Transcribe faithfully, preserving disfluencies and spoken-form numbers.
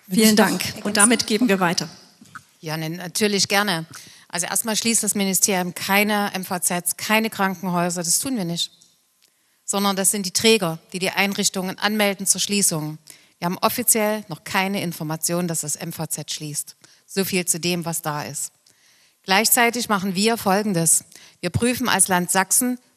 Vielen Dank. Und damit geben wir weiter. Ja, natürlich gerne. Also erstmal schließt das Ministerium keine M V Zs, keine Krankenhäuser, das tun wir nicht. Sondern das sind die Träger, die die Einrichtungen anmelden zur Schließung. Wir haben offiziell noch keine Information, dass das M V Z schließt. So viel zu dem, was da ist. Gleichzeitig machen wir Folgendes. Wir prüfen als Land Sachsen